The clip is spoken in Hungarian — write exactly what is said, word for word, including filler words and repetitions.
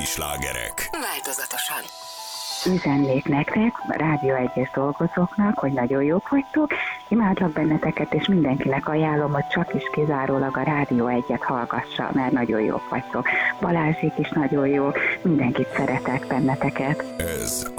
slágerek. Változatosan. Üzennék nektek, Rádió egyes dolgozóknak, hogy nagyon jók vagytok, imádlak benneteket, és mindenkinek ajánlom, hogy csak is kizárólag a Rádió egyet hallgassa, mert nagyon jók vagytok. Balázsék is nagyon jó, mindenkit szeretek benneteket. Ez